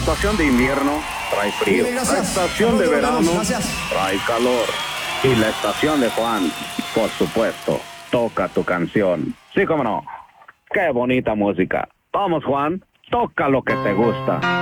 estación de invierno trae frío. Mire, gracias. La estación de Nos vemos, verano gracias. trae calor. Y la estación de Juan, por supuesto, toca tu canción. Sí, cómo no. Qué bonita música. Vamos, Juan, toca lo que te gusta.